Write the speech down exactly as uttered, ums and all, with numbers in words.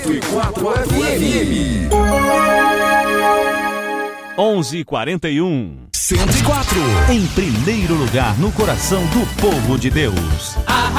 quatro F M. onze e quarenta e um. cento e quatro. Em primeiro lugar no coração do povo de Deus. A